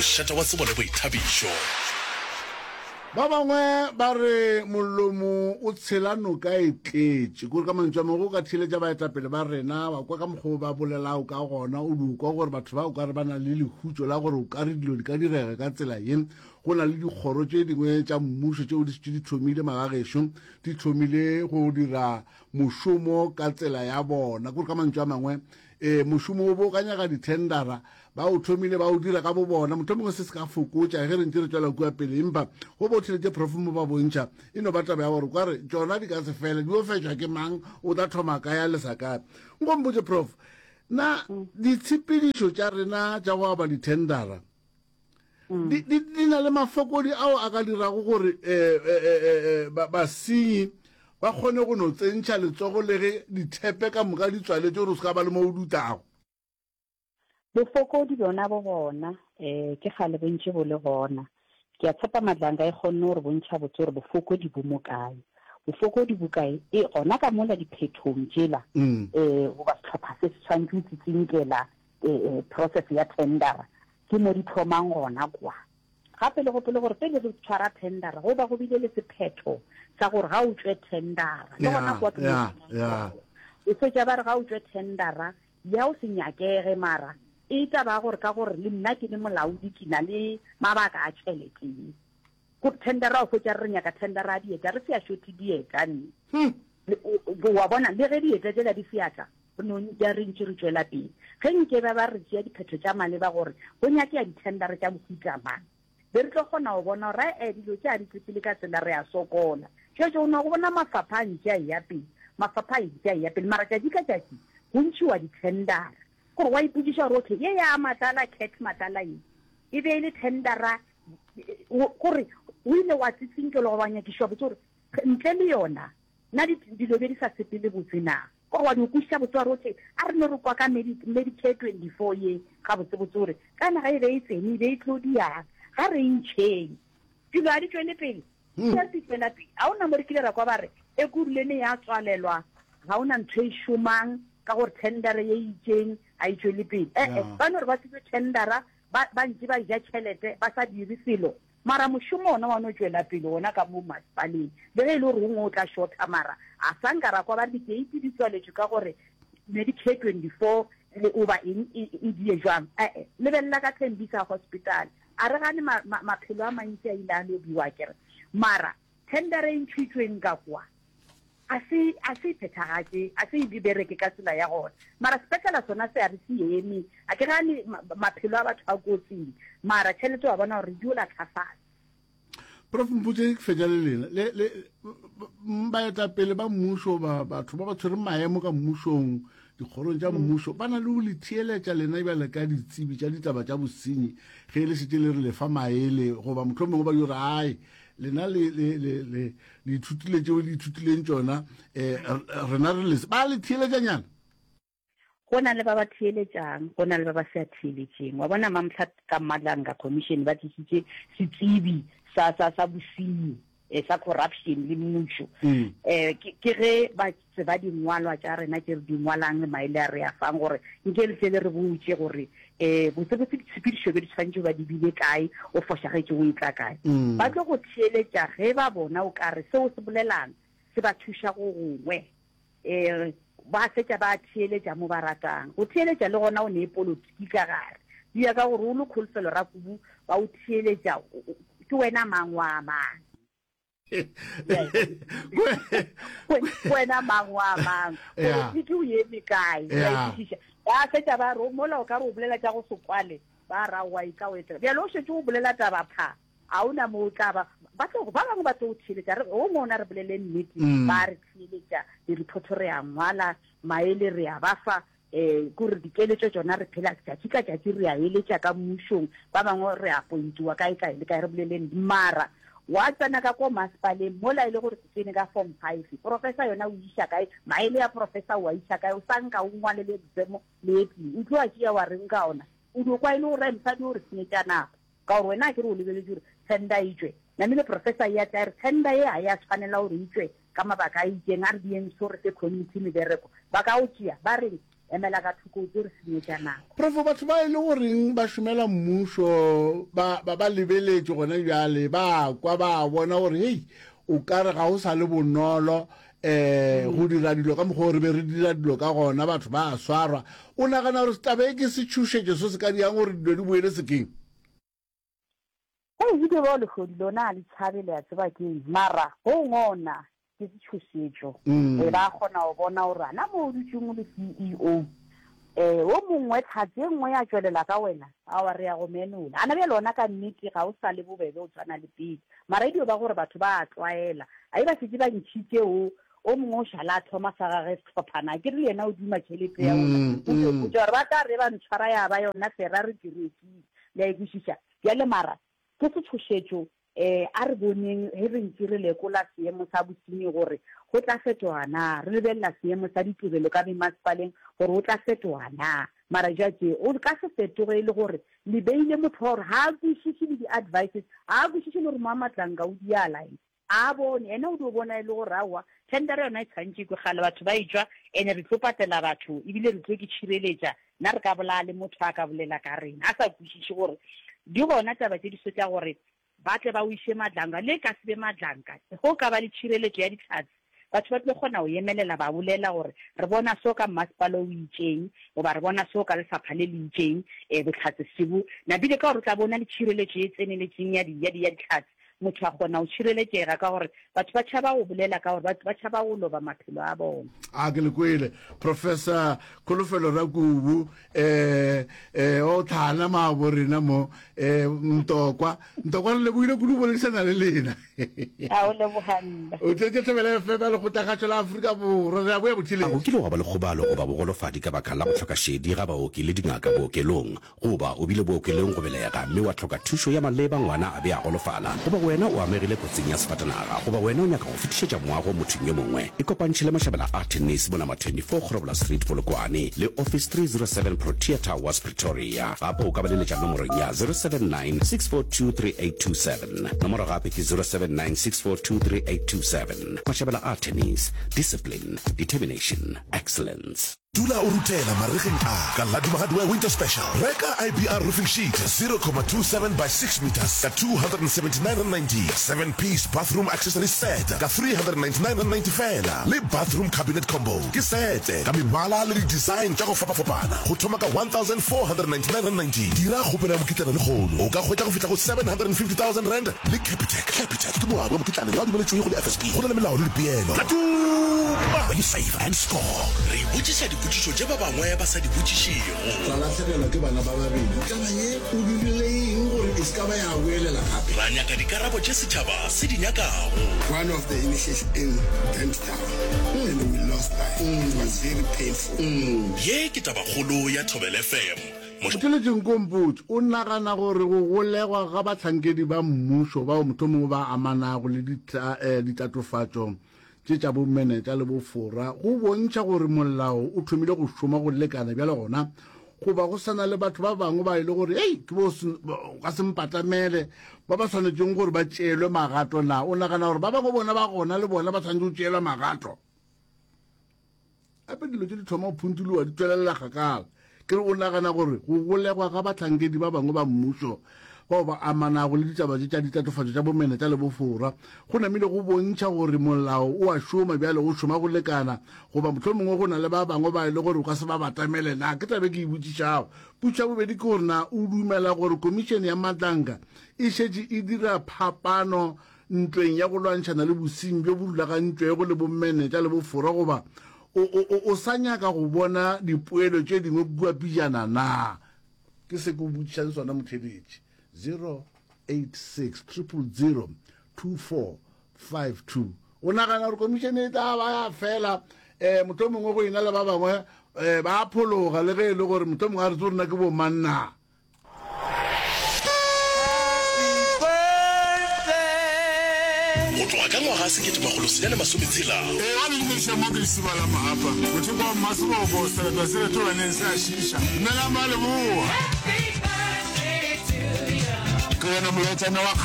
mošata wa tsebo le boithabišo. ba bangwe ba re molomo o tshela noka e tletše kore ka mantswe a mangwe go ka thiletša baetapele ba rena ba kwa ka mokgwa ba bolelao ka gona o dukwa gore batho ba o ka re ba na le lehutšo la gore o ka re dilo di ka direga ka tsela yen go na le dikgoro tše dingwe tša mmušo tšeo di thomile magagešo di thomile go dira mošomo ka tsela ya bona kore ka mantswe a mangwe mošomo o bo ka nyaga dithendara ba o thomile ba o dira ka bo bona motho mongwe se se ka fokotša ge re ntse re tswela kua pele empa go bo thiletše profomo ba bontšha e no ba taba ya gore kware tšona di ka se fele di o fetšwa ke mang o tla thoma ka ya lesakae nko mpotse prof na ditshepedišo tša rena tša go aba dithendara di na le mafokodi ao a ka dirago gore basenyi ba kgone go no tsentšha letsogo le ge dithepe ka moka di tswaletse gore o se ka ba le mo o dutago bofokodi bona bo gona ke gale bontši bo le gona ke a tshepa madlanga e kgonne gore bontšha botse gore bofokodi bo mo kae bofokodi bokae e gona ka mola diphetong tšela goba setlhopha se se tshwanetse o tsitsinkela process ya tendera ke mo di thomang gona kwa gape le gopele gore pele re tshwara tendera go ba go bile le sephetho sa gore ga o tswe tendera le gona kwa e fetša ba re ga o tswe tendera ya o se nyakege mara e taba gore ka gore le nna ke le molaodi ke na le mabaka a tšhelete go tendera o fetša re nyaka tendera a dieta re se a shoti dieta nne wa bona le ge dieta tsela di seatla ja re ntse re tswela pele ge nke ba re tšea diphetho tša maleba gore go nyake ya ditendera tša mohutamang be re tlo kgona go bona gore dilo tše a di tsepele ka tsela re a sokola tšeo o na go bona mafapha a ntše a ya pele mafapha a ntše a ya pele mara tšatši ka tšatši go ntšhiwa ditendera gore wa ipudiša gore okay ye ya matala cat matala e be le tendera gore o ile wa tsitsinkelo go banyakišwa botse gore ntle le yona nna dilo be di sa sepele botse na gore wa di okwešiša botse gore okay a re ne re kwa ka Medicare 24 ye ga botsebotse gore kana ga e be e tsene e be e tlo diang ga re ntšheng dilo a di tswele pele a se tswela pele ga o na mo re kile ra kwa ba re e kurilene ya tswalelwa ga o na ntho e šomang ka gore tendera ye itšeng a e tswele pele ba no re ba setse tendera ba ntse ba ja tšhelete ba sa dire selo mara mošomo ona wa no tswela pele ona ka mo masepaleng le ge e le gore gongwe o tla shorta mara a sanka ra kwa ba re dikeiti di tswaletswe ka gore Medicare 24 le oba eng e die jwang lebelela ka Tembisa hospital a re gane maphelo a mantsi a ile a lobiwa kere mara tendera e ntšhwitsweng ka kwa a se phethagatše a se e bereke ka tsela ya gona mara sepetlela sona se a re se eme a ke gane maphelo a batho a kotsing mara tšhelete wa bona gore di o latlhafase prof mpotse ke fetša le lena baetapele ba mmušo batho ba ba tshwereng maemo ka mmušong dikgorong tša mmušo ba na le go le thieletša lena ebjale ka ditsebi tša ditaba tša bosenyi ge e le setse le re lefa maele goba motho mongwe ba di gore ae lena le ithutile tšeo le ithutileng tšona rena re le ba le thieletšanyana go na le ba ba thieletšang go na le ba ba se a thieletšeng wa bona mamtlha ka Malanga commission ba tlisitše setsebi sa bosenyi sa corruption le mmušo ke ge ba tseba dingwalwa tša rena ke re dingwalang le maele a re a fang gore nke le tsele re botse gore botsebotse ditshepedišo be di tshwanetse ba di bile kae o fošagetse o e tla kae ba tlo go thieletša ge ba bona o ka re seo se bolelang se ba thuša go gongwe ba fetša ba thieletša mo ba ratang go thieletša le gona o ne e polotiki ka gare di ya ka gore o le kgolofelo ra kubu ba o thieletša ke wena mang wa mang wena mang wa mang politiki o eme kae ba fetša ba re mola o ka re o bolela tša go sekwale ba ra wa ika o etela bjale o šetse o bolela taba pha a ona mo taba ba bangwe ba tlo o thieletša o ngona re bolele nnete ba re thieletša direphoto re a ngwala maele re a bafa kore dikeletšo tšona re phela tšatši ka tšatši re a eletša ka mmušong ba bangwe re a pointiwa kae le kae re boleleng mara wa tsena ka ko masepaleng mola e le gore ke tsene ka form 5 professor yona o iša kae maele ya professor wa iša kae o sanka o ngwalele examo le epi o tloa tšea wa reng ka ona o di kwa ile o remsa di gore senyetša nako ka gore wena ke re o lebeletse gore tender e tswe namile professor ya tla re tender ye a ya tshwanela gore e tswe ka mabaka a itseng a re dieng so re se community mebereko ba ka o tšea ba re emela ka thoko tse re senyetsa nako. Prof, batho ba ile goreng ba shumela mmuso ba lebeletse gona bjale ba kwa ba bona gore hei o ka re ga o sa le bonolo go dira dilo ka mokgwa re be re dira dilo ka gona batho ba a swarwa. O nagana gore tabe ke se tshušetše so se ka diang gore dilo di boele sekeng? Ke bo le go lona le tshabele ya tseba ke mara go ngona ke tshusetso e ba gona o bona gore ana mo dutšeng le CEO o mongwe tlhatse nngwe ya tswelela ka wena a wa re ya go menola ana be lona ka nnete ga o sa le bobebe o tswana le pele mara dio ba gore batho ba a tlwaela a ba se ba ntšhitse o mongwe o shala thoma sa gage setlhophana ke re yena o dima tšhelete ya ona o tšwa re ba tla re ba ntshwara ya ba yona Ferrari ke rekile le ikishisha ya le mara ke se tshošetšo a re boneng he re ntse re lekola seemo sa bosenyi gore go tla fetoana re lebella seemo sa ditirelo ka masepaleng gore o tla fetoana mara jatse o ka se fetoge le gore le beile motho gore ha bušiše le di-advices ha bušiše le gore moamatlanka o dialae a bone ene o di bona e le gore awa tendere yona e tshwantse ke gale batho ba etswa ene re tlo patela batho ebile re tlo ke tšhireletša nna re ka bola le motho a ka bolela ka rena a sa bušiše gore di gona taba tse di sotša gore ba tle ba o iše madlanka le ka sebe madlanka go ka ba le tšhireletšo ya ditlhatsi batho ba tlo kgona go emelela ba bolela gore re bona so ka masepala o itšeng goba re bona so ka lefapha le le itšeng botlhatsi sebo nabile ka gore o tla bona le tšhireletšo e tseneletseng ya ditlhatsi motho a kgona go tšhireletšega ka gore batho ba tšhaba go bolela ka gore ba tšhaba go loba maphelo a bona. A ke le kwele Professor Kholofelo Rakubu o tlhana maabo rena mo Ntokwa le buile kudu boledisana le lena a o leboganna o tšetse tebele fela le go tagatšo la Afrika Borwa re a boya botšheleng go kile go ba le kgobalo goba bogolofadi ka baka la go tlhoka šedi ga baoki le dingaka bookelong goba o bile bookelong go belega mme wa tlhoka thušo ya maleba ngwana a be a golofala goba wena o amegile kotsing ya sefatanaga goba wena o nyaka go fetišetša moago mothong yo mongwe e kopantšhile mašabela a tennis bonama 24 Grobler Street Polokwane le office 307 Protea Towers Pretoria gape o ka baleletša nomorong ya 079 642 3827 nomoro gape ke 079 642 3827 mašabela a tennis, discipline, determination, excellence. Dula o rutela marigeng a ka Ladumahadwe Winter Special. Reka IBR roofing sheet 0.27 by 6 meters ka 279.90. 7-piece bathroom accessory set ka 399.90 fela. Le bathroom cabinet combo ke set ka mebala le design tša go fapafapana. Go thoma ka 1,499.90. Dira kgopela mokitlana le kgolo. O ka hwetša go fitla go 750,000 rand le Capitec. Capitec ke moago mokitlana le wa dumeletšweng go le FSP. Go na le melao le dipeelo. Laduma! You save and score. Re botšiša dipotšišo tše ba bangwe ba sa di botšišego ra latlhegelwa ke bana ba babedi taba ye o dirile eng gore e se ka ba ya boelela gape ra nyaka dikarabo tše setšhaba se di nyakago. One of the initiations in Demptown and we lost life. It was very painful. ye ke tabakgolo ya Thobel FM. motlheletseng kompotse o nagana gore go golegwa ga batlhankedi ba mmušo bao motho mongwe ba amanago le ditatofatšo tše tša bomenetša le bofora go bontšha gore molao o thomile go šoma go lekana bjale gona goba go sana le batho ba bangwe ba ile gore ke ka sempatamele ba ba tshwanetseng gore ba tšeelwe magato na o nagana gore ba bangwe bona ba gona le bona ba tshwanetse go tšeelwa magato ape dilo tše di thoma go phuntuliwa di tswelelela kgakala ke re o nagana gore go golegwa ga batlhankedi ba bangwe ba mmušo bao ba amanago le ditaba tša ditatofatšo tša bomenetša le bofora go namile go bontšha gore molao o a šoma bjale go šoma go lekana goba motlho mongwe go na le ba bangwe ba e le gore o ka se ba batamele na ke tabe ke e botsišago putša bobedi ke gore na o dumela gore komišene ya matlanka e šetše e dira phapano ntweng ya go lwantšhana le bosenyi bjo bo rulagantswego le bomenetša le bofora goba o sa nyaka go bona dipoelo tše dingwe kua pijana na ke se ko botsišang sona motheletše 086 000 2452 o nagana gore komišene e tla ba ya fela motho mongwe go ina le ba bangwe ba phologa le ge e le gore motho mongwe a re tse rona ke bomanna go tloga ka ngwaga 1960 a le dimeša mo ke lesiba la maapa motho kwa mmasebobo seletwa se letobaneng se a šiša mmela maleboa ke yena molaetsane wa